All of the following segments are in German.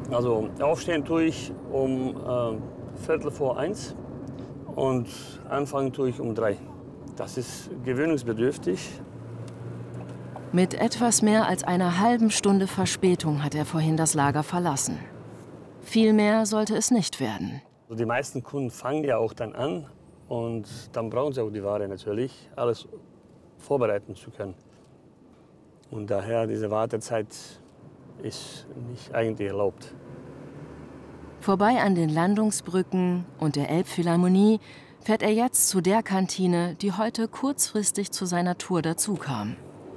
Also aufstehen tue ich um Viertel vor 1 und anfangen tue ich um 3. Das ist gewöhnungsbedürftig. Mit etwas mehr als einer halben Stunde Verspätung hat er vorhin das Lager verlassen. Viel mehr sollte es nicht werden. Also die meisten Kunden fangen ja auch dann an und dann brauchen sie auch die Ware natürlich, alles vorbereiten zu können. Und daher diese Wartezeit ist nicht eigentlich erlaubt. Vorbei an den Landungsbrücken und der Elbphilharmonie fährt er jetzt zu der Kantine, die heute kurzfristig zu seiner Tour dazukam.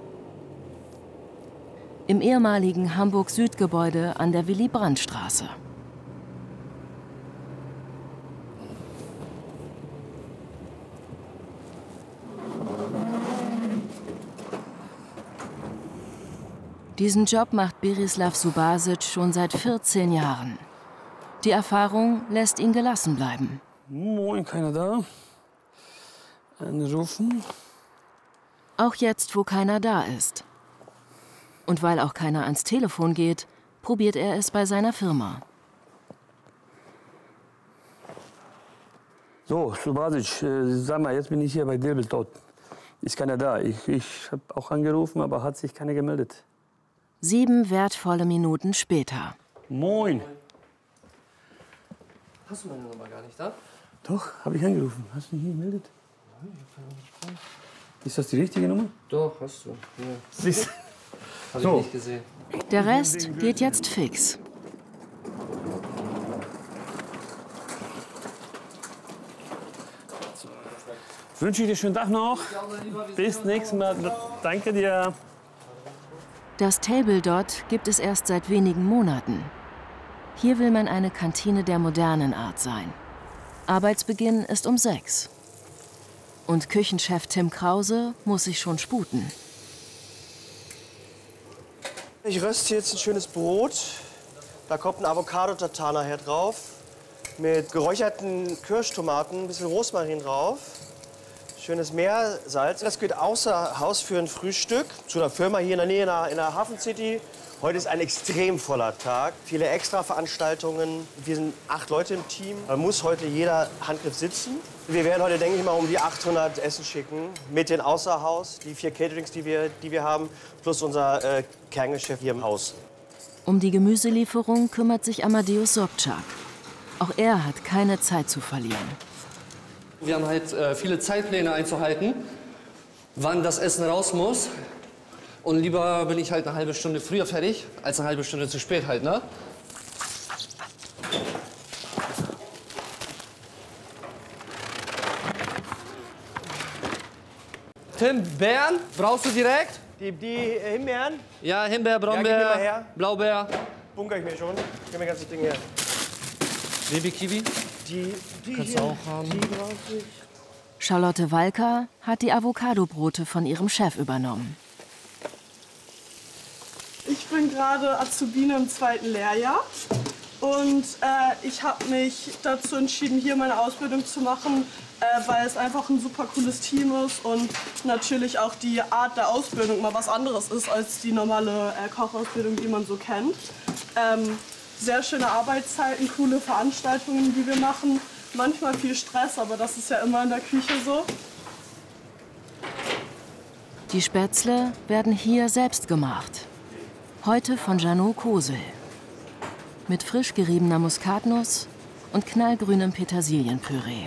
Im ehemaligen Hamburg-Süd-Gebäude an der Willy-Brandt-Straße. Diesen Job macht Berislav Subasic schon seit 14 Jahren. Die Erfahrung lässt ihn gelassen bleiben. Moin, keiner da. Anrufen. Auch jetzt, wo keiner da ist. Und weil auch keiner ans Telefon geht, probiert er es bei seiner Firma. So, Subasic, sag mal, jetzt bin ich hier bei Dirbeltot. Ist keiner da. Ich habe auch angerufen, aber hat sich keiner gemeldet. 7 wertvolle Minuten später. Moin. Hast du meine Nummer gar nicht da? Doch, habe ich angerufen. Hast du mich nicht gemeldet? Nein, ich habe keine Nummer. Ist das die richtige Nummer? Doch, hast du. Ja. Siehst du? Habe So. ich nicht gesehen. Der Rest geht jetzt fix. Wünsche ich dir einen schönen Tag noch. Bis nächstes Mal. Danke dir. Das Table dort gibt es erst seit wenigen Monaten. Hier will man eine Kantine der modernen Art sein. Arbeitsbeginn ist um 6. Und Küchenchef Tim Krause muss sich schon sputen. Ich röste jetzt ein schönes Brot. Da kommt ein Avocado-Tartar nachher drauf. Mit geräucherten Kirschtomaten, ein bisschen Rosmarin drauf. Schönes Meersalz. Das geht außer Haus für ein Frühstück. Zu einer Firma hier in der Nähe in der Hafen City. Heute ist ein extrem voller Tag. Viele Extra-Veranstaltungen. Wir sind 8 Leute im Team. Da muss heute jeder Handgriff sitzen. Wir werden heute, denke ich mal, um die 800 Essen schicken. Mit den Außerhaus, die 4 Caterings, die wir haben. Plus unser Kerngeschäft hier im Haus. Um die Gemüselieferung kümmert sich Amadeus Sobczak. Auch er hat keine Zeit zu verlieren. Wir haben halt viele Zeitpläne einzuhalten, wann das Essen raus muss. Und lieber bin ich halt eine halbe Stunde früher fertig, als eine halbe Stunde zu spät halt, ne? Tim, Beeren? Brauchst du direkt? Die Himbeeren? Ja, Himbeer, Ja, gib mir Brombeer, mal her. Blaubeer. Bunker ich mir schon. Gib mir das ganze Ding her. Baby-Kiwi? Die Kannst hier, du auch haben. die brauche ich. Charlotte Walker hat die Avocado-Brote von ihrem Chef übernommen. Ich bin gerade Azubine im 2. Lehrjahr und ich habe mich dazu entschieden, hier meine Ausbildung zu machen, weil es einfach ein super cooles Team ist und natürlich auch die Art der Ausbildung mal was anderes ist als die normale Kochausbildung, die man so kennt. Sehr schöne Arbeitszeiten, coole Veranstaltungen, die wir machen. Manchmal viel Stress, aber das ist ja immer in der Küche so. Die Spätzle werden hier selbst gemacht. Heute von Janot Kosel. Mit frisch geriebener Muskatnuss und knallgrünem Petersilienpüree.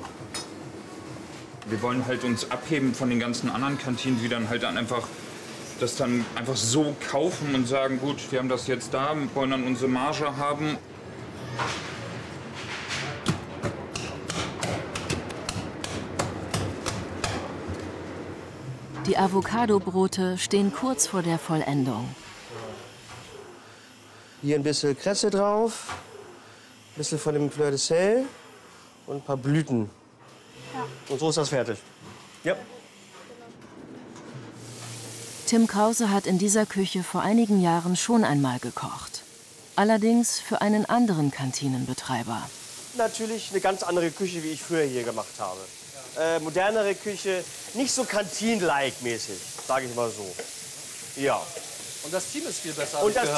Wir wollen halt uns abheben von den ganzen anderen Kantinen, die dann halt einfach das dann einfach so kaufen und sagen, gut, wir haben das jetzt da, wollen dann unsere Marge haben. Die Avocado-Brote stehen kurz vor der Vollendung. Hier ein bisschen Kresse drauf, ein bisschen von dem Fleur de Sel und ein paar Blüten. Ja. Und so ist das fertig. Ja. Tim Krause hat in dieser Küche vor einigen Jahren schon einmal gekocht. Allerdings für einen anderen Kantinenbetreiber. Natürlich eine ganz andere Küche, wie ich früher hier gemacht habe. Modernere Küche, nicht so Kantin-like mäßig, sage ich mal so. Ja. Und das Team ist viel besser. Und das